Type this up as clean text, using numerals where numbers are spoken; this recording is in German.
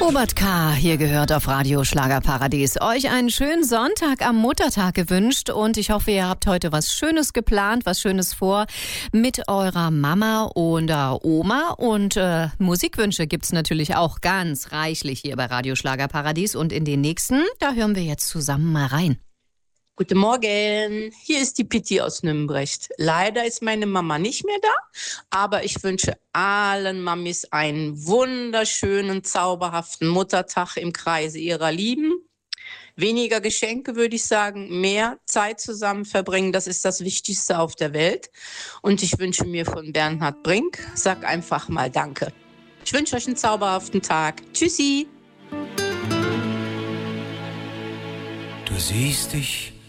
Robert K. hier gehört auf Radio Schlagerparadies. Euch einen schönen Sonntag am Muttertag gewünscht und ich hoffe, ihr habt heute was Schönes geplant, was Schönes vor mit eurer Mama oder Oma und Musikwünsche gibt's natürlich auch ganz reichlich hier bei Radio Schlagerparadies und in den nächsten, da hören wir jetzt zusammen mal rein. Guten Morgen, hier ist die Pitti aus Nümbrecht. Leider ist meine Mama nicht mehr da, aber ich wünsche allen Mamis einen wunderschönen, zauberhaften Muttertag im Kreise ihrer Lieben. Weniger Geschenke, würde ich sagen, mehr Zeit zusammen verbringen, das ist das Wichtigste auf der Welt. Und ich wünsche mir von Bernhard Brink, sag einfach mal Danke. Ich wünsche euch einen zauberhaften Tag. Tschüssi! Du siehst dich